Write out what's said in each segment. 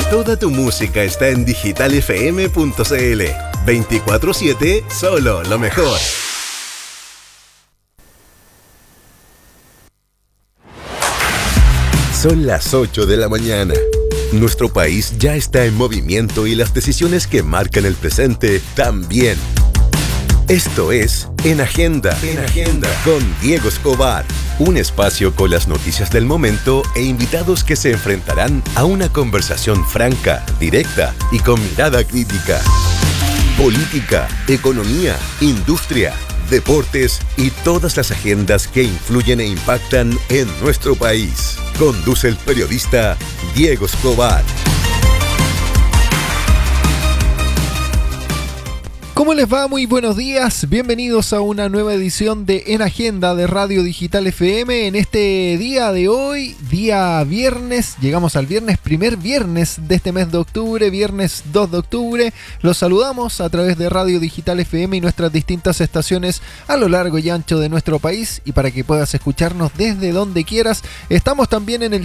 Toda tu música está en digitalfm.cl. 24/7, solo lo mejor. Son las 8 de la mañana. Nuestro país ya está en movimiento y las decisiones que marcan el presente también. Esto es En Agenda, con Diego Escobar. Un espacio con las noticias del momento e invitados que se enfrentarán a una conversación franca, directa y con mirada crítica. Política, economía, industria, deportes y todas las agendas que influyen e impactan en nuestro país. Conduce el periodista Diego Escobar. ¿Cómo les va? Muy buenos días, bienvenidos a una nueva edición de En Agenda de Radio Digital FM. En este día de hoy, día viernes, llegamos al viernes, primer viernes de este mes de octubre, viernes 2 de octubre. Los saludamos a través de Radio Digital FM y nuestras distintas estaciones a lo largo y ancho de nuestro país. Y para que puedas escucharnos desde donde quieras, estamos también en el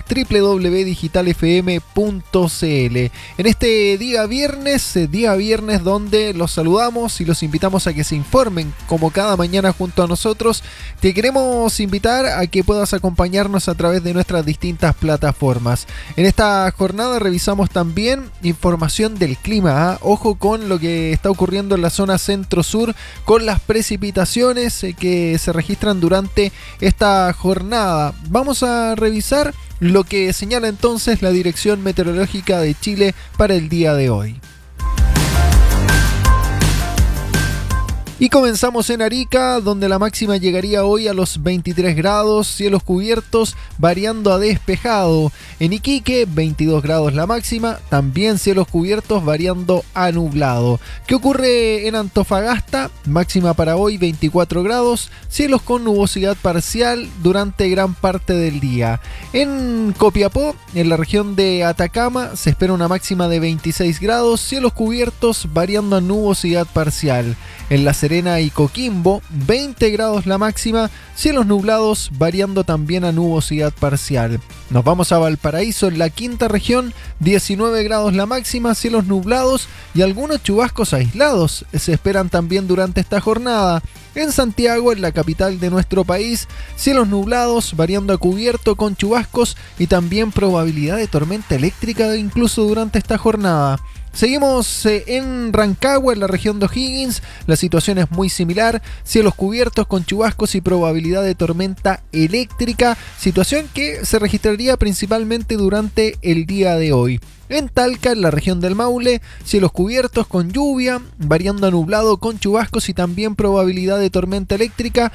www.digitalfm.cl. En este día viernes donde los saludamos y los invitamos a que se informen como cada mañana junto a nosotros. Te queremos invitar a que puedas acompañarnos a través de nuestras distintas plataformas. En esta jornada revisamos también información del clima. Ojo con lo que está ocurriendo en la zona centro-sur con las precipitaciones que se registran durante esta jornada. Vamos a revisar lo que señala entonces la Dirección Meteorológica de Chile para el día de hoy. Y comenzamos en Arica, donde la máxima llegaría hoy a los 23 grados, cielos cubiertos variando a despejado. En Iquique, 22 grados la máxima, también cielos cubiertos variando a nublado. ¿Qué ocurre en Antofagasta? Máxima para hoy 24 grados, cielos con nubosidad parcial durante gran parte del día. En Copiapó, en la región de Atacama, se espera una máxima de 26 grados, cielos cubiertos variando a nubosidad parcial. En La Serena y Coquimbo, 20 grados la máxima, cielos nublados variando también a nubosidad parcial. Nos vamos a Valparaíso, en la quinta región, 19 grados la máxima, cielos nublados y algunos chubascos aislados se esperan también durante esta jornada. En Santiago, en la capital de nuestro país, cielos nublados variando a cubierto con chubascos y también probabilidad de tormenta eléctrica incluso durante esta jornada. Seguimos en Rancagua, en la región de O'Higgins. La situación es muy similar, cielos cubiertos con chubascos y probabilidad de tormenta eléctrica, situación que se registraría principalmente durante el día de hoy. En Talca, en la región del Maule, cielos cubiertos con lluvia, variando a nublado con chubascos y también probabilidad de tormenta eléctrica,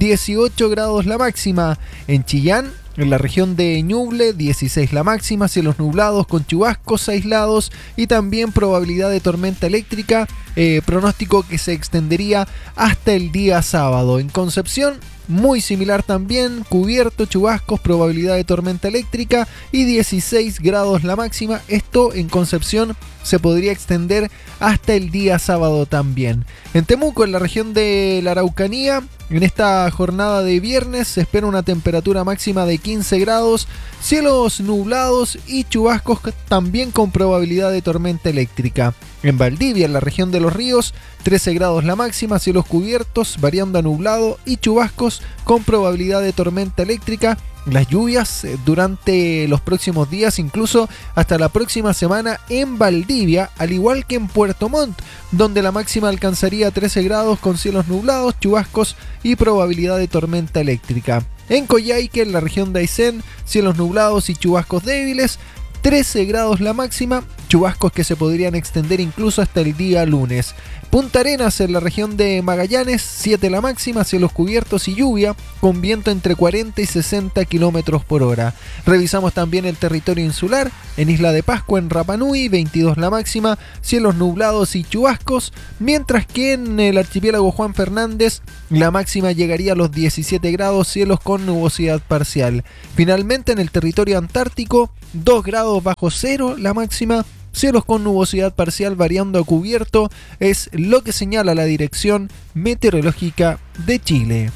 18 grados la máxima. En Chillán, en la región de Ñuble, 16 la máxima, cielos nublados con chubascos aislados y también probabilidad de tormenta eléctrica, pronóstico que se extendería hasta el día sábado. En Concepción, muy similar también, cubierto, chubascos, probabilidad de tormenta eléctrica y 16 grados la máxima. Esto en Concepción se podría extender hasta el día sábado también. En Temuco, en la región de la Araucanía, en esta jornada de viernes se espera una temperatura máxima de 15 grados, cielos nublados y chubascos también con probabilidad de tormenta eléctrica. En Valdivia, en la región de Los Ríos, 13 grados la máxima, cielos cubiertos, variando a nublado y chubascos con probabilidad de tormenta eléctrica. Las lluvias durante los próximos días, incluso hasta la próxima semana en Valdivia, al igual que en Puerto Montt, donde la máxima alcanzaría 13 grados con cielos nublados, chubascos y probabilidad de tormenta eléctrica. En Coyhaique, en la región de Aysén, cielos nublados y chubascos débiles, 13 grados la máxima, chubascos que se podrían extender incluso hasta el día lunes. Punta Arenas, en la región de Magallanes, 7 la máxima, cielos cubiertos y lluvia, con viento entre 40 y 60 kilómetros por hora. Revisamos también el territorio insular, en Isla de Pascua, en Rapa Nui, 22 la máxima, cielos nublados y chubascos, mientras que en el archipiélago Juan Fernández, la máxima llegaría a los 17 grados, cielos con nubosidad parcial. Finalmente, en el territorio antártico, 2 grados bajo cero la máxima, cielos con nubosidad parcial variando a cubierto, es lo que señala la Dirección Meteorológica de Chile.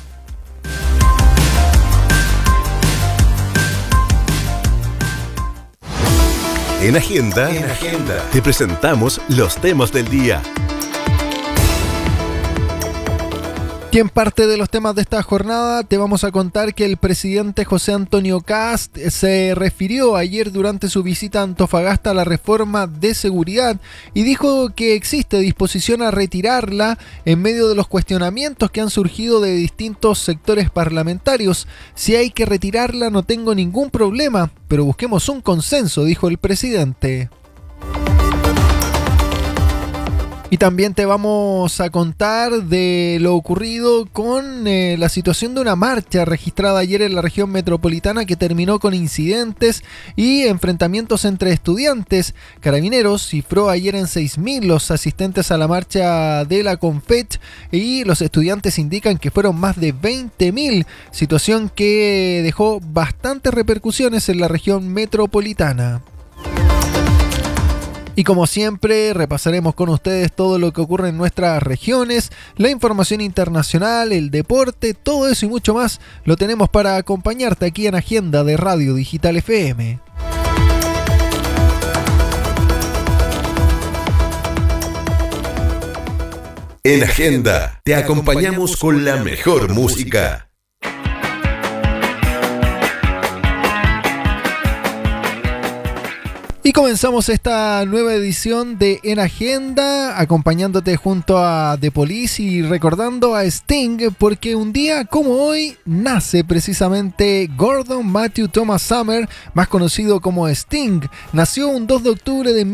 En Agenda, te presentamos los temas del día. Y en parte de los temas de esta jornada te vamos a contar que el presidente José Antonio Kast se refirió ayer durante su visita a Antofagasta a la reforma de seguridad y dijo que existe disposición a retirarla en medio de los cuestionamientos que han surgido de distintos sectores parlamentarios. Si hay que retirarla no tengo ningún problema, pero busquemos un consenso, dijo el presidente. Y también te vamos a contar de lo ocurrido con la situación de una marcha registrada ayer en la región metropolitana que terminó con incidentes y enfrentamientos entre estudiantes. Carabineros cifró ayer en 6.000 los asistentes a la marcha de la Confech y los estudiantes indican que fueron más de 20.000, situación que dejó bastantes repercusiones en la región metropolitana. Y como siempre, repasaremos con ustedes todo lo que ocurre en nuestras regiones, la información internacional, el deporte, todo eso y mucho más lo tenemos para acompañarte aquí en Agenda de Radio Digital FM. En Agenda te acompañamos con la mejor música. Y comenzamos esta nueva edición de En Agenda, acompañándote junto a The Police y recordando a Sting, porque un día como hoy nace precisamente Gordon Matthew Thomas Summer, más conocido como Sting. Nació un 2 de octubre de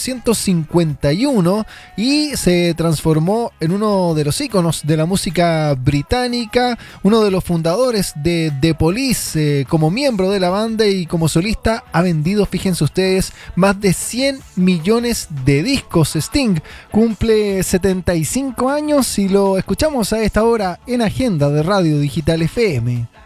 1951 y se transformó en uno de los íconos de la música británica, uno de los fundadores de The Police. Como miembro de la banda y como solista ha vendido, fíjense ustedes, más de 100 millones de discos. Sting cumple 75 años y lo escuchamos a esta hora en Agenda de Radio Digital FM.